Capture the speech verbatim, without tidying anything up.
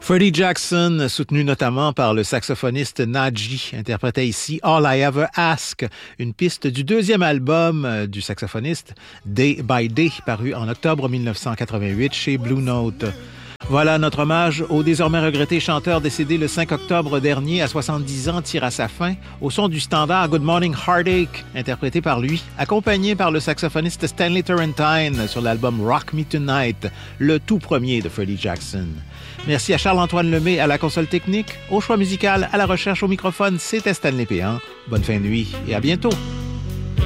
Freddie Jackson, soutenu notamment par le saxophoniste Nadji, interprétait ici All I Ever Ask, une piste du deuxième album du saxophoniste Day by Day, paru en octobre mille neuf cent quatre-vingt-huit chez Blue Note. Voilà, notre hommage au désormais regretté chanteur décédé le cinq octobre dernier à soixante-dix ans tire à sa fin au son du standard Good Morning Heartache, interprété par lui, accompagné par le saxophoniste Stanley Turrentine sur l'album Rock Me Tonight, le tout premier de Freddie Jackson. Merci à Charles-Antoine Lemay à la console technique, au choix musical, à la recherche au microphone, c'était Stanley Péan. Bonne fin de nuit et à bientôt!